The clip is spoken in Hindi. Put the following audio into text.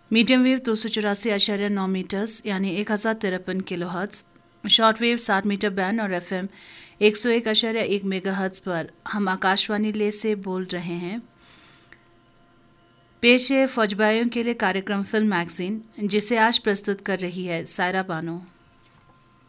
मीडियम वेव 284.9 मीटर्स यानी 1053 kilohertz, short wave 60 metre band और FM 101.1 मेगाहर्ट्ज़ पर हम आकाशवाणी ले से बोल रहे हैं। पेश है फौजबाइयों के लिए कार्यक्रम फिल्म मैगजीन, जिसे आज प्रस्तुत कर रही है सायरा बानो।